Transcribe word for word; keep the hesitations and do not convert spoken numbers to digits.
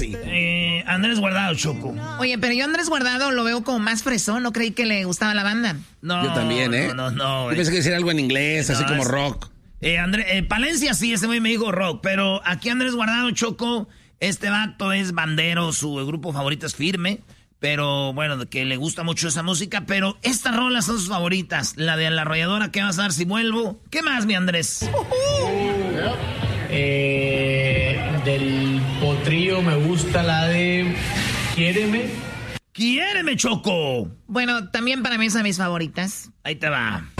güey. Eh, Andrés Guardado, Choco. Oye, pero yo Andrés Guardado lo veo como más fresón. No creí que le gustaba la banda. No, yo también, ¿eh? No, no, no. Yo pensé que decía algo en inglés, no, así como es, rock. Eh, André, eh, Palencia sí, ese güey me dijo rock. Pero aquí Andrés Guardado, Choco, este vato es bandero, su grupo favorito es Firme. Pero bueno, que le gusta mucho esa música. Pero estas rolas son sus favoritas. La de La Arrolladora, ¿qué vas a dar si vuelvo? ¿Qué más, mi Andrés? Eh, del Potrillo me gusta la de Quiéreme. ¡Quiéreme, Choco! Bueno, también para mí son mis favoritas. Ahí te va.